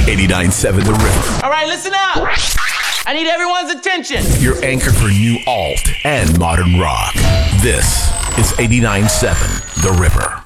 89.7 The Ripper. All right, listen up. I need everyone's attention. Your anchor for new alt and modern rock. This is 89.7 The Ripper.